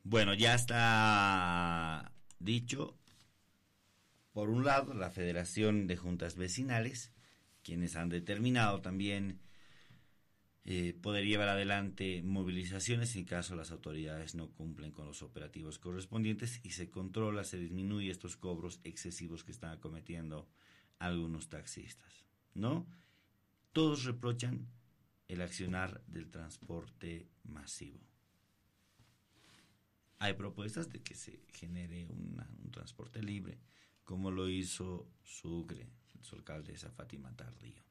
Bueno, ya está dicho. Por un lado, la Federación de Juntas Vecinales, quienes han determinado también poder llevar adelante movilizaciones en caso las autoridades no cumplen con los operativos correspondientes y se controla, se disminuye estos cobros excesivos que están acometiendo algunos taxistas, ¿no? Todos reprochan el accionar del transporte masivo. Hay propuestas de que se genere un transporte libre, como lo hizo Sucre, su alcaldesa Fátima Tardío.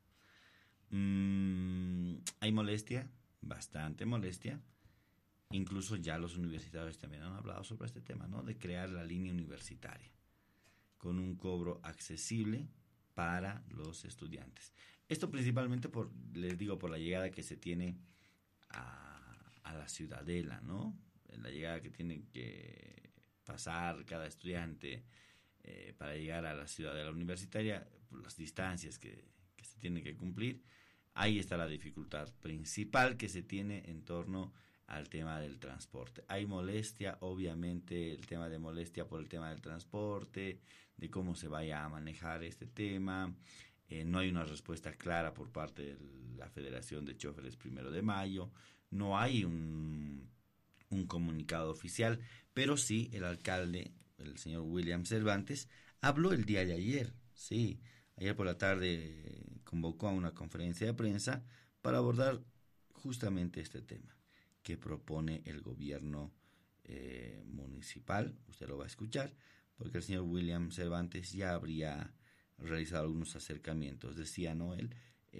Hay molestia, bastante molestia. Incluso ya los universitarios también han hablado sobre este tema, ¿no? De crear la línea universitaria con un cobro accesible para los estudiantes. Esto principalmente por la llegada que se tiene a la Ciudadela, ¿no? La llegada que tiene que pasar cada estudiante para llegar a la Ciudadela universitaria, por las distancias que se tienen que cumplir. Ahí está la dificultad principal que se tiene en torno al tema del transporte. Hay molestia, obviamente, el tema de molestia por el tema del transporte, de cómo se vaya a manejar este tema. No hay una respuesta clara por parte de la Federación de Choferes 1 de Mayo. No hay un comunicado oficial, pero sí el alcalde, el señor William Cervantes, habló el día de ayer, sí. Ayer por la tarde convocó a una conferencia de prensa para abordar justamente este tema que propone el gobierno municipal. Usted lo va a escuchar, porque el señor William Cervantes ya habría realizado algunos acercamientos. Decía, ¿no? Él,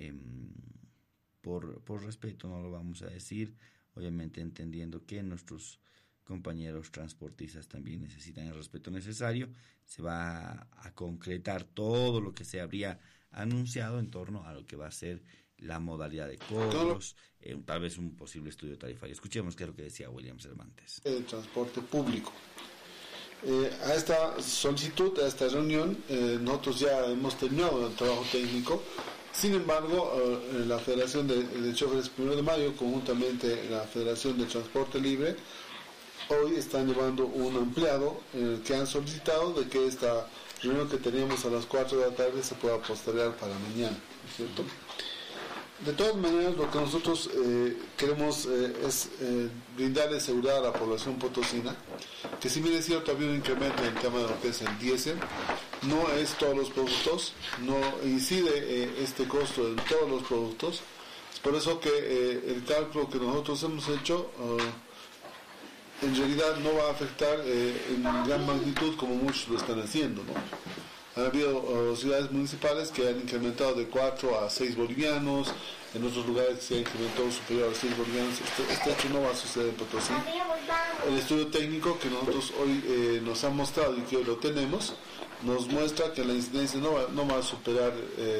por respeto no lo vamos a decir, obviamente entendiendo que nuestros compañeros transportistas también necesitan el respeto necesario. Se va a concretar todo lo que se habría anunciado en torno a lo que va a ser la modalidad de cobros, tal vez un posible estudio tarifario. Escuchemos qué es lo que decía William Cervantes. El transporte público. A esta solicitud, a esta reunión, nosotros ya hemos terminado el trabajo técnico. Sin embargo, la Federación de Choferes 1 de Mayo, conjuntamente la Federación de Transporte Libre, hoy están llevando un ampliado que han solicitado de que esta reunión que teníamos a las 4 de la tarde se pueda postergar para mañana, ¿no es cierto? De todas maneras, lo que nosotros queremos es brindarle seguridad a la población potosina, que si bien es cierto había un incremento en el tema de lo que es el diésel, no es todos los productos, no incide este costo en todos los productos. Es por eso que el cálculo que nosotros hemos hecho en realidad no va a afectar en gran magnitud como muchos lo están haciendo, ¿no? Han habido ciudades municipales que han incrementado de 4 a 6 bolivianos, en otros lugares se ha incrementado superior a 6 bolivianos. Este hecho no va a suceder en Potosí. El estudio técnico que nosotros hoy nos han mostrado y que hoy lo tenemos, nos muestra que la incidencia no va a superar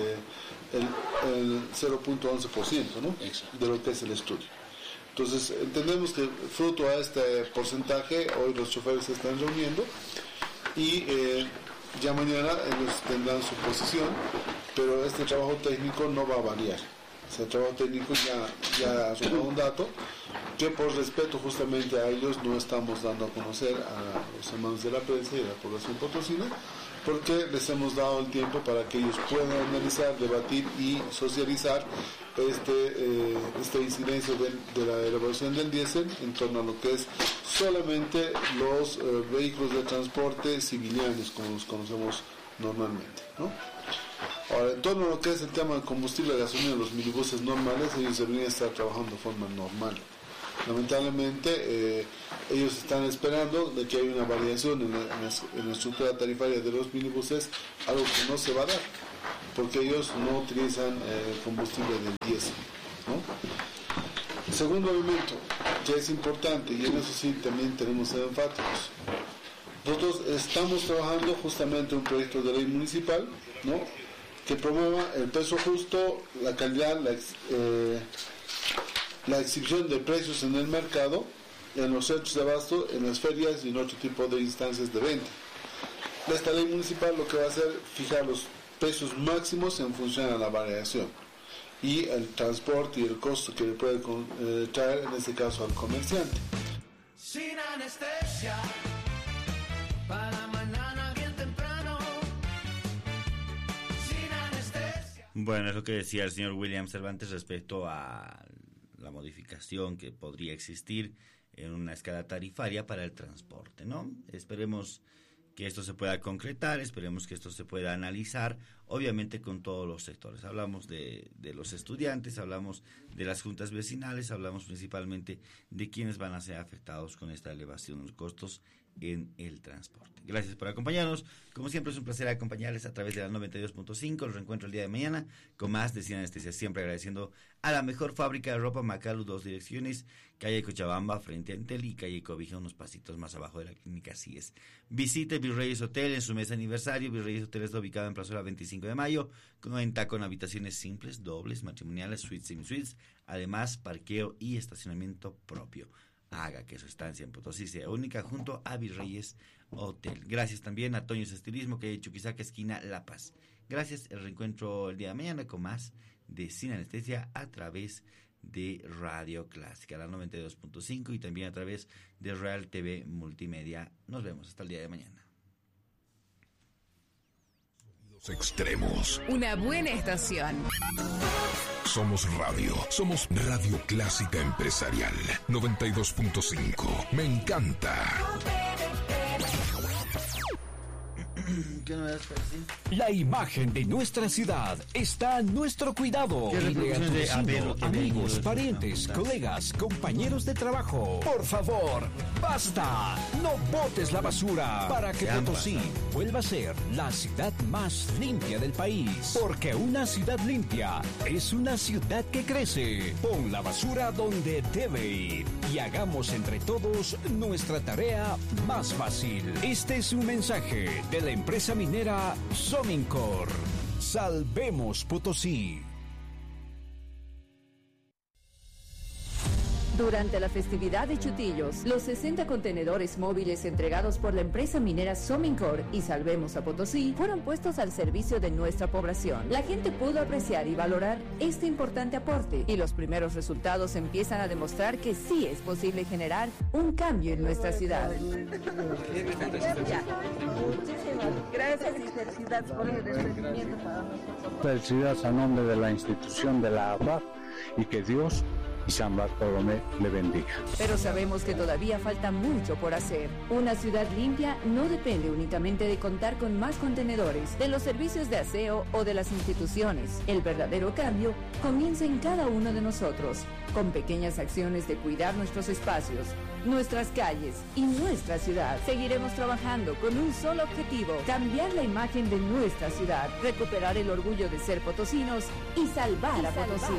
el 0.11%, ¿no? De lo que es el estudio. Entonces entendemos que fruto a este porcentaje hoy los choferes se están reuniendo y ya mañana ellos tendrán su posición, pero este trabajo técnico no va a variar. Ese trabajo técnico ya arrojó un dato que por respeto justamente a ellos no estamos dando a conocer a los hermanos de la prensa y a la población potosina, porque les hemos dado el tiempo para que ellos puedan analizar, debatir y socializar esta incidencia de la elaboración del diésel en torno a lo que es solamente los vehículos de transporte civilianos, como los conocemos normalmente, ¿no? Ahora, en torno a lo que es el tema del combustible de gasolina, los minibuses normales, ellos deberían estar trabajando de forma normal. Lamentablemente, ellos están esperando de que haya una variación en la estructura tarifaria de los minibuses, algo que no se va a dar, porque ellos no utilizan combustible del diésel, ¿no? Segundo elemento, que es importante, y en eso sí también tenemos que ser enfáticos. Nosotros estamos trabajando justamente un proyecto de ley municipal, ¿no?, que promueva el precio justo, la calidad, la exhibición de precios en el mercado, en los centros de abasto, en las ferias y en otro tipo de instancias de venta. Esta ley municipal lo que va a hacer es fijar los precios máximos en función a la variación y el transporte y el costo que le puede traer en este caso al comerciante. sin anestesia, para mañana bien temprano, sin anestesia. Bueno, es lo que decía el señor William Cervantes respecto a la modificación que podría existir en una escala tarifaria para el transporte, ¿no? Esperemos que esto se pueda concretar, esperemos que esto se pueda analizar, obviamente con todos los sectores. Hablamos de los estudiantes, hablamos de las juntas vecinales, hablamos principalmente de quienes van a ser afectados con esta elevación de los costos en el transporte. Gracias por acompañarnos. Como siempre es un placer acompañarles a través de la 92.5. Los reencuentro el día de mañana con más de Sin Anestesia. Siempre agradeciendo a la mejor fábrica de ropa Macalu, 2 direcciones, calle Cochabamba frente a Entel y calle Cobija, unos pasitos más abajo de la clínica CIES. Visite Virreyes Hotel en su mes de aniversario. Virreyes Hotel está ubicado en Plazuela 25 de mayo, cuenta con habitaciones simples, dobles, matrimoniales, suites, semi-suites, además parqueo y estacionamiento propio. Haga que su estancia en Potosí sea única junto a Virreyes Hotel. Gracias también a Toños Estilismo, que hay Chuquisaca, esquina La Paz. Gracias, el reencuentro el día de mañana con más de Sin Anestesia a través de Radio Clásica, la 92.5 y también a través de Real TV Multimedia. Nos vemos hasta el día de mañana. Los extremos. Una buena estación. Somos radio. Somos Radio Clásica Empresarial 92.5. Me encanta. ¿Qué no me das para decir? La imagen de nuestra ciudad está a nuestro cuidado. ¿Qué reproducciones de Vecino, Abel, amigos, Abel, parientes, Abel, colegas, compañeros de trabajo. Por favor, basta. No botes la basura para que Caramba. Potosí vuelva a ser la ciudad más limpia del país. Porque una ciudad limpia es una ciudad que crece. Pon la basura donde debe ir y hagamos entre todos nuestra tarea más fácil. Este es un mensaje de la empresa minera Somincor. Salvemos Potosí. Durante la festividad de Chutillos, los 60 contenedores móviles entregados por la empresa minera Somincor y Salvemos a Potosí fueron puestos al servicio de nuestra población. La gente pudo apreciar y valorar este importante aporte y los primeros resultados empiezan a demostrar que sí es posible generar un cambio en nuestra ciudad. Gracias y felicidades por el recibimiento para nosotros. Felicidades a nombre de la institución de la ABAP y que Dios y San Bartolomé le bendiga. Pero sabemos que todavía falta mucho por hacer. Una ciudad limpia no depende únicamente de contar con más contenedores, de los servicios de aseo o de las instituciones. El verdadero cambio comienza en cada uno de nosotros, con pequeñas acciones de cuidar nuestros espacios, nuestras calles y nuestra ciudad. Seguiremos trabajando con un solo objetivo: cambiar la imagen de nuestra ciudad, recuperar el orgullo de ser potosinos y salvar a Potosí.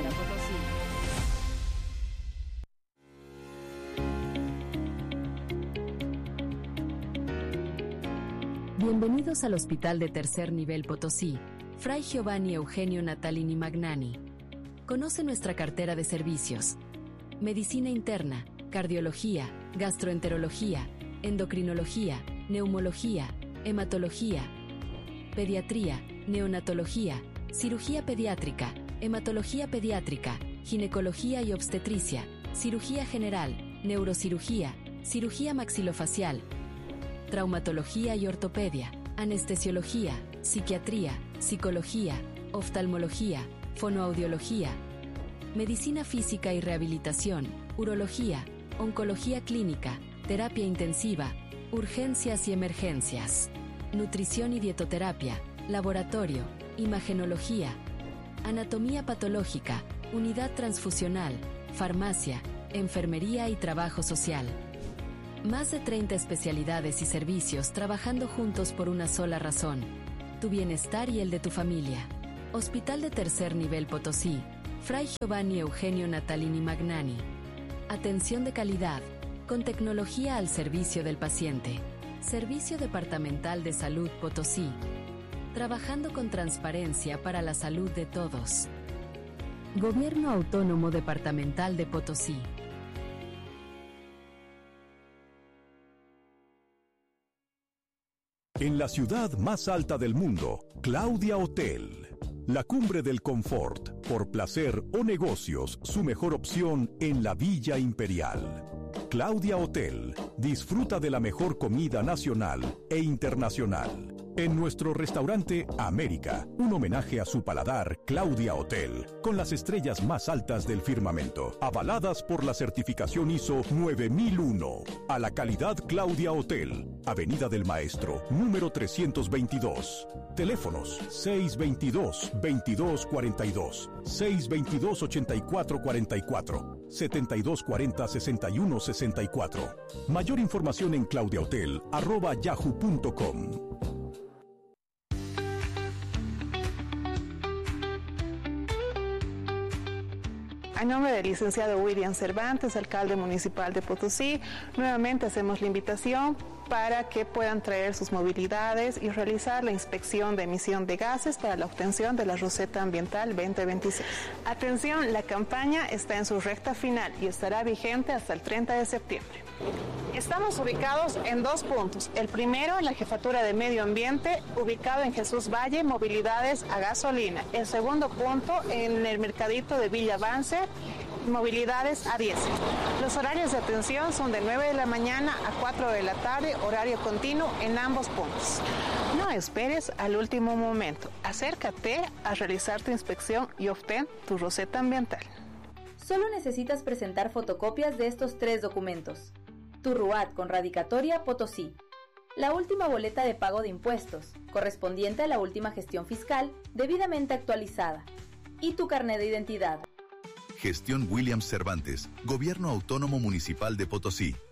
Bienvenidos al Hospital de Tercer Nivel Potosí, Fray Giovanni Eugenio Natalini Magnani. Conoce nuestra cartera de servicios: medicina interna, cardiología, gastroenterología, endocrinología, neumología, hematología, pediatría, neonatología, cirugía pediátrica, hematología pediátrica, ginecología y obstetricia, cirugía general, neurocirugía, cirugía maxilofacial, traumatología y ortopedia, anestesiología, psiquiatría, psicología, oftalmología, fonoaudiología, medicina física y rehabilitación, urología, oncología clínica, terapia intensiva, urgencias y emergencias, nutrición y dietoterapia, laboratorio, imagenología, anatomía patológica, unidad transfusional, farmacia, enfermería y trabajo social. Más de 30 especialidades y servicios trabajando juntos por una sola razón: tu bienestar y el de tu familia. Hospital de Tercer Nivel Potosí, Fray Giovanni Eugenio Natalini Magnani. Atención de calidad, con tecnología al servicio del paciente. Servicio Departamental de Salud Potosí. Trabajando con transparencia para la salud de todos. Gobierno Autónomo Departamental de Potosí. En la ciudad más alta del mundo, Claudia Hotel, la cumbre del confort, por placer o negocios, su mejor opción en la Villa Imperial. Claudia Hotel. Disfruta de la mejor comida nacional e internacional. En nuestro restaurante América, un homenaje a su paladar, Claudia Hotel, con las estrellas más altas del firmamento, avaladas por la certificación ISO 9001. A la calidad Claudia Hotel, Avenida del Maestro, número 322. Teléfonos 622-2242, 622-8444, 7240-6164. Mayor información en claudiahotel@yahoo.com. A nombre del licenciado William Cervantes, alcalde municipal de Potosí, nuevamente hacemos la invitación para que puedan traer sus movilidades y realizar la inspección de emisión de gases para la obtención de la Roseta Ambiental 2026. Atención, la campaña está en su recta final y estará vigente hasta el 30 de septiembre. Estamos ubicados en 2 puntos. El primero en la Jefatura de Medio Ambiente, ubicado en Jesús Valle, movilidades a gasolina. El segundo punto en el mercadito de Villa Avance, movilidades a diésel. Los horarios de atención son de 9 de la mañana a 4 de la tarde, horario continuo en ambos puntos. No esperes al último momento. Acércate a realizar tu inspección y obtén tu Roseta Ambiental. Solo necesitas presentar fotocopias de estos 3 documentos. Tu RUAT con radicatoria Potosí, la última boleta de pago de impuestos, correspondiente a la última gestión fiscal, debidamente actualizada, y tu carnet de identidad. Gestión Williams Cervantes, Gobierno Autónomo Municipal de Potosí.